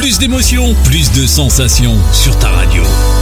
Plus d'émotions, plus de sensations sur ta radio.